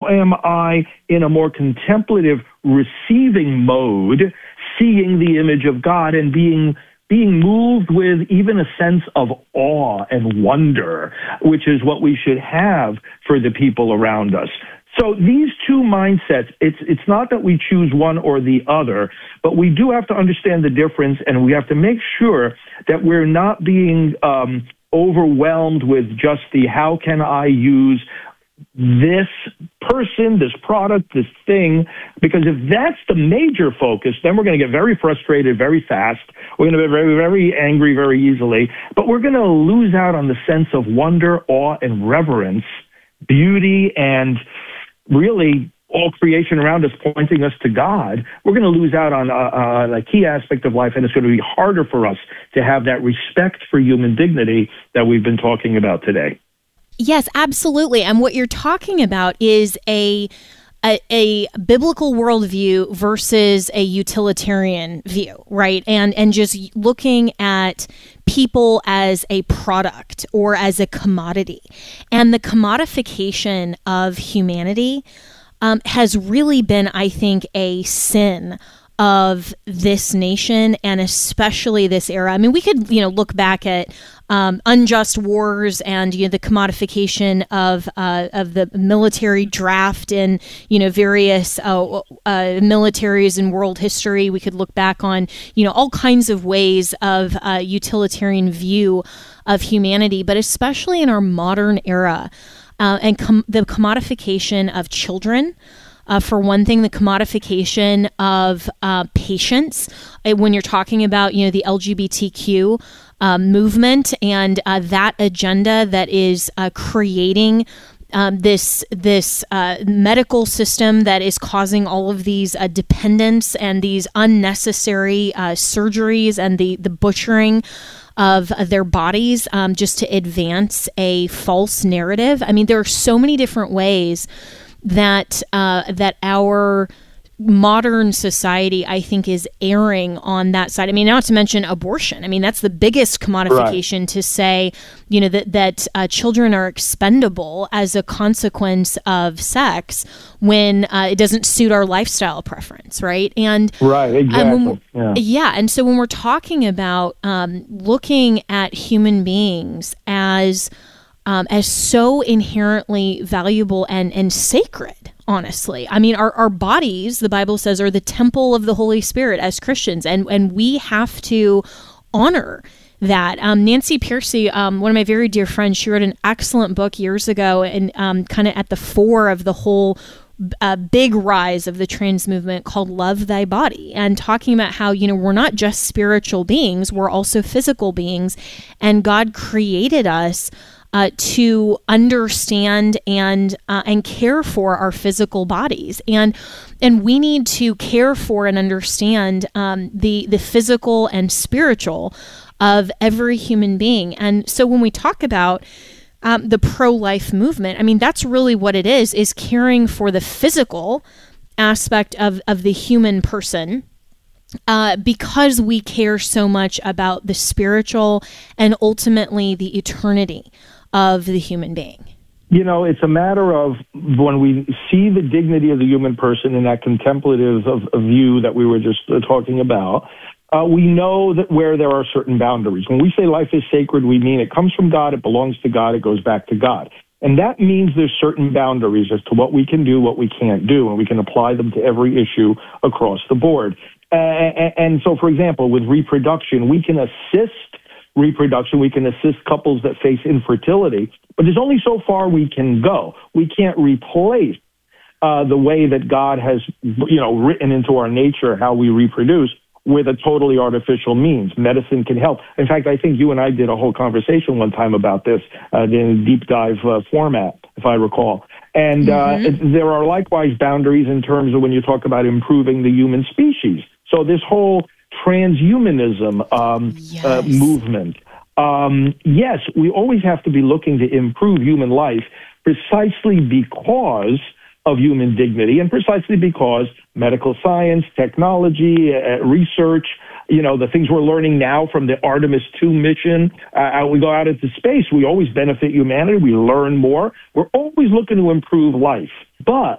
am I in a more contemplative, receiving mode, seeing the image of God and being moved with even a sense of awe and wonder, which is what we should have for the people around us. So these two mindsets, it's not that we choose one or the other, but we do have to understand the difference, and we have to make sure that we're not being overwhelmed with just the how can I use this person, this product, this thing, because if that's the major focus, then we're going to get very frustrated very fast. We're going to be very, very angry very easily, but we're going to lose out on the sense of wonder, awe, and reverence, beauty, and really all creation around us pointing us to God. We're going to lose out on a key aspect of life, and it's going to be harder for us to have that respect for human dignity that we've been talking about today. Yes, absolutely. And what you're talking about is a biblical worldview versus a utilitarian view, right? And just looking at people as a product or as a commodity. And the commodification of humanity has really been, I think, a sin of this nation and especially this era. I mean, we could, look back at unjust wars and the commodification of the military draft and various militaries in world history. We could look back on all kinds of ways of utilitarian view of humanity, but especially in our modern era, and the commodification of children. For one thing, the commodification of patients. When you're talking about, the LGBTQ movement and that agenda that is creating this medical system that is causing all of these dependents and these unnecessary surgeries and the butchering of their bodies just to advance a false narrative. I mean, there are so many different ways that our modern society, I think, is erring on that side. I mean, not to mention abortion. I mean, that's the biggest commodification, right, to say, that children are expendable as a consequence of sex when it doesn't suit our lifestyle preference, right? And right, exactly. And so when we're talking about looking at human beings as so inherently valuable and sacred, honestly. I mean, our bodies, the Bible says, are the temple of the Holy Spirit as Christians, and we have to honor that. Nancy Pearcey, one of my very dear friends, she wrote an excellent book years ago, and kind of at the fore of the whole big rise of the trans movement, called Love Thy Body, and talking about how, we're not just spiritual beings, we're also physical beings, and God created us to understand and care for our physical bodies, and we need to care for and understand the physical and spiritual of every human being. And so when we talk about the pro-life movement, I mean, that's really what it is caring for the physical aspect of the human person, because we care so much about the spiritual and ultimately the eternity of the human being. It's a matter of when we see the dignity of the human person in that contemplative view that we were just talking about, we know that where there are certain boundaries. When we say life is sacred, we mean it comes from God, it belongs to God, it goes back to God. And that means there's certain boundaries as to what we can do, what we can't do, and we can apply them to every issue across the board. And so, for example, with reproduction, we can assist reproduction, we can assist couples that face infertility, but there's only so far we can go. We can't replace the way that God has, written into our nature how we reproduce with a totally artificial means. Medicine can help. In fact, I think you and I did a whole conversation one time about this in a deep dive format, if I recall. And there are likewise boundaries in terms of when you talk about improving the human species. So this whole transhumanism movement. Yes, we always have to be looking to improve human life precisely because of human dignity and precisely because medical science, technology, research, the things we're learning now from the Artemis II mission, we go out into space, we always benefit humanity, we learn more. We're always looking to improve life. But